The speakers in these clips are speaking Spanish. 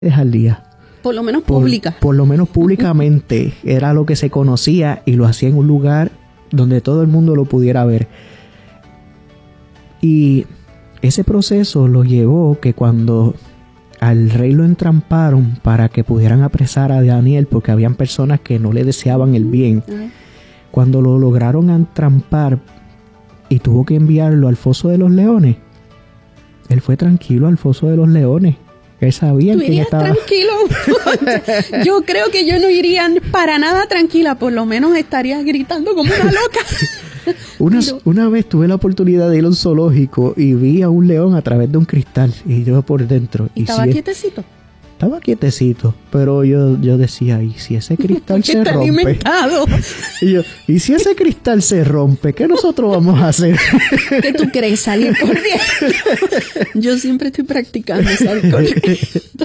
al día. Por lo menos pública. Por lo menos públicamente era lo que se conocía y lo hacía en un lugar donde todo el mundo lo pudiera ver. Y ese proceso lo llevó que cuando al rey lo entramparon para que pudieran apresar a Daniel, porque habían personas que no le deseaban el bien, cuando lo lograron entrampar y tuvo que enviarlo al foso de los leones, él fue tranquilo al foso de los leones. Él sabía quién estaba. Tranquilo. Yo creo que yo no iría para nada tranquila, por lo menos estaría gritando como una loca. Una vez tuve la oportunidad de ir a un zoológico y vi a un león a través de un cristal y yo por dentro. ¿Y estaba quietecito? Estaba quietecito, pero yo decía, ¿y si ese cristal se rompe? Alimentado. ¿Y si ese cristal se rompe? ¿Qué nosotros vamos a hacer? ¿Qué tú crees? Salir corriendo. Yo siempre estoy practicando salir corriendo.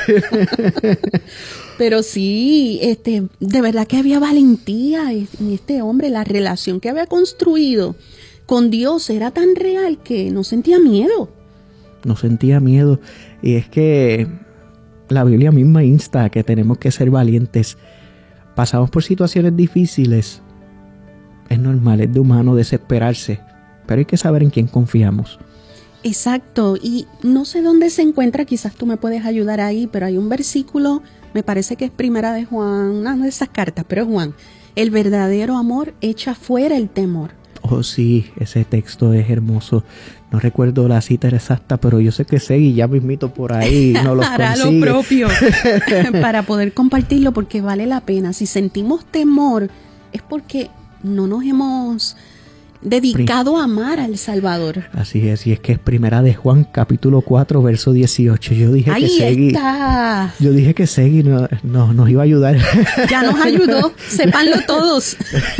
Pero sí, de verdad que había valentía en este hombre. La relación que había construido con Dios era tan real que no sentía miedo. No sentía miedo. Y es que la Biblia misma insta a que tenemos que ser valientes. Pasamos por situaciones difíciles. Es normal, es de humano desesperarse. Pero hay que saber en quién confiamos. Exacto. Y no sé dónde se encuentra, quizás tú me puedes ayudar ahí, pero hay un versículo, me parece que es Primera de Juan, una de esas cartas, pero es Juan. El verdadero amor echa fuera el temor. Oh sí, ese texto es hermoso. No recuerdo la cita exacta, pero yo sé que Segui ya mismito por ahí no los hará consigue. Lo propio para poder compartirlo, porque vale la pena. Si sentimos temor es porque no nos hemos dedicado a amar al Salvador. Así es, y es que es Primera de Juan, capítulo 4, verso 18. Yo dije ahí que Segui, está. Yo dije que Segui nos iba a ayudar. Ya nos ayudó, sépanlo todos.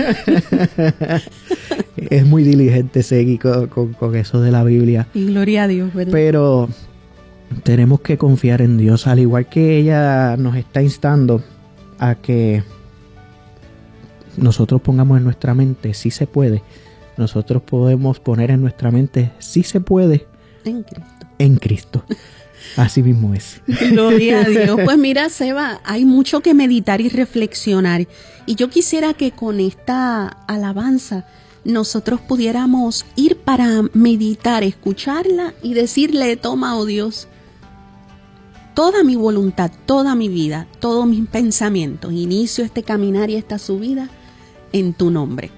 Es muy diligente Segui con eso de la Biblia. Y gloria a Dios, ¿verdad? Pero tenemos que confiar en Dios, al igual que ella nos está instando a que nosotros pongamos en nuestra mente, sí se puede. Nosotros podemos poner en nuestra mente, sí se puede, en Cristo. En Cristo. Así mismo es. Gloria a Dios. Pues mira, Seba, hay mucho que meditar y reflexionar. Y yo quisiera que con esta alabanza nosotros pudiéramos ir para meditar, escucharla y decirle, toma, oh Dios, toda mi voluntad, toda mi vida, todos mis pensamientos. Inicio este caminar y esta subida en tu nombre.